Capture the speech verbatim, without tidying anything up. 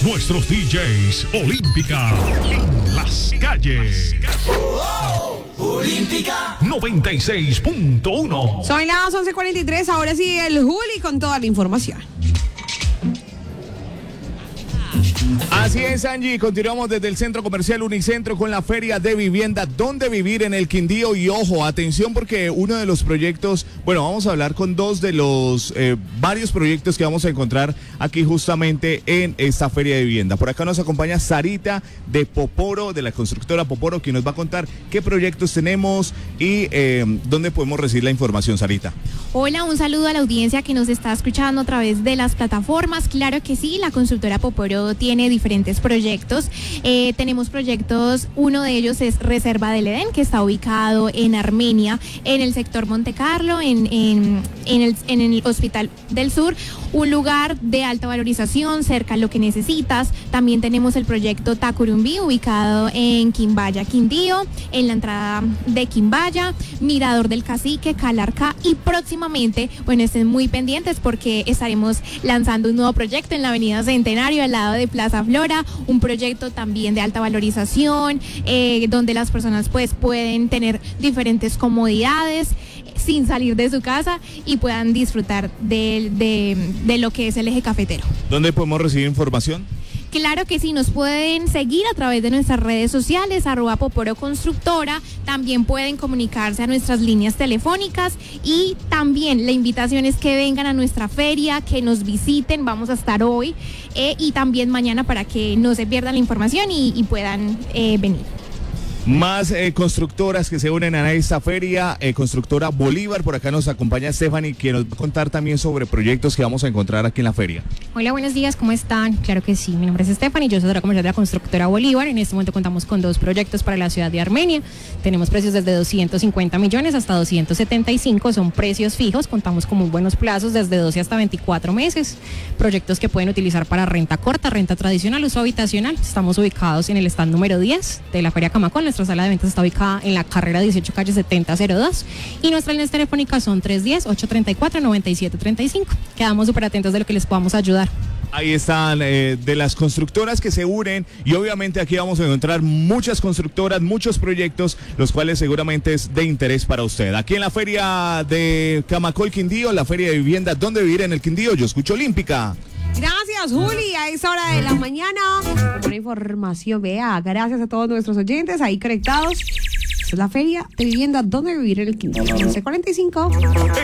nuestros D Js Olímpica en las calles. Olímpica noventa y seis punto uno. Son las once cuarenta y tres, ahora sí el Juli con toda la información. Así es, Angie, continuamos desde el Centro Comercial Unicentro con la Feria de Vivienda Dónde Vivir en el Quindío. Y ojo, atención, porque uno de los proyectos, bueno, vamos a hablar con dos de los eh, varios proyectos que vamos a encontrar aquí justamente en esta Feria de Vivienda. Por acá nos acompaña Sarita de Poporo, de la constructora Poporo, que nos va a contar qué proyectos tenemos y eh, dónde podemos recibir la información, Sarita. Hola, un saludo a la audiencia que nos está escuchando a través de las plataformas. Claro que sí, la constructora Poporo tiene diferentes proyectos. Eh, tenemos proyectos, uno de ellos es Reserva del Edén, que está ubicado en Armenia, en el sector Monte Carlo, en, en, en, el, en el Hospital del Sur, un lugar de alta valorización, cerca a lo que necesitas. También tenemos el proyecto Tacurumbí, ubicado en Quimbaya, Quindío, en la entrada de Quimbaya, Mirador del Cacique, Calarcá, y próximamente, bueno, estén muy pendientes porque estaremos lanzando un nuevo proyecto en la avenida Centenario, al lado de Plaza Flora, un proyecto también de alta valorización, eh, donde las personas pues pueden tener diferentes comodidades sin salir de su casa y puedan disfrutar de, de, de lo que es el eje cafetero. ¿Dónde podemos recibir información? Claro que sí, nos pueden seguir a través de nuestras redes sociales, arroba Poporo Constructora, también pueden comunicarse a nuestras líneas telefónicas y también la invitación es que vengan a nuestra feria, que nos visiten, vamos a estar hoy eh, y también mañana para que no se pierdan la información y, y puedan eh, venir. Más eh, constructoras que se unen a esta feria, eh, constructora Bolívar, por acá nos acompaña Stephanie, que nos va a contar también sobre proyectos que vamos a encontrar aquí en la feria. Hola, buenos días, ¿cómo están? Claro que sí, mi nombre es Stephanie, yo soy la comercial de la constructora Bolívar. En este momento contamos con dos proyectos para la ciudad de Armenia. Tenemos precios desde doscientos cincuenta millones hasta doscientos setenta y cinco, son precios fijos, contamos con muy buenos plazos desde doce hasta veinticuatro meses. Proyectos que pueden utilizar para renta corta, renta tradicional, uso habitacional. Estamos ubicados en el stand número diez de la Feria Camacón. Nuestra sala de ventas está ubicada en la carrera dieciocho, calle setenta cero dos, y nuestras líneas telefónicas son tres uno cero, ocho tres cuatro, nueve siete tres cinco. Quedamos súper atentos de lo que les podamos ayudar. Ahí están eh, de las constructoras que se unen, y obviamente aquí vamos a encontrar muchas constructoras, muchos proyectos, los cuales seguramente es de interés para usted. Aquí en la Feria de Camacol Quindío, la Feria de Vivienda Dónde Vivir en el Quindío, yo escucho Olímpica. Gracias, Juli, a esa hora de la mañana por la información. Vea, gracias a todos nuestros oyentes ahí conectados. Esta es la Feria de Vivienda Dónde Vivir en el Quindío. once cuarenta y cinco.